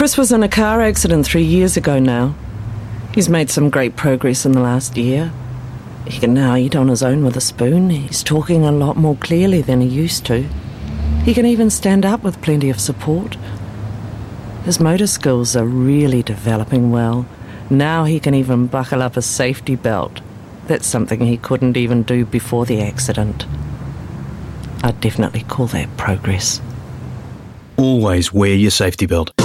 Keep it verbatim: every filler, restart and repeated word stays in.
Chris was in a car accident three years ago now. He's made some great progress in the last year. He can now eat on his own with a spoon. He's talking a lot more clearly than he used to. He can even stand up with plenty of support. His motor skills are really developing well. Now he can even buckle up a safety belt. That's something he couldn't even do before the accident. I'd definitely call that progress. Always wear your safety belt.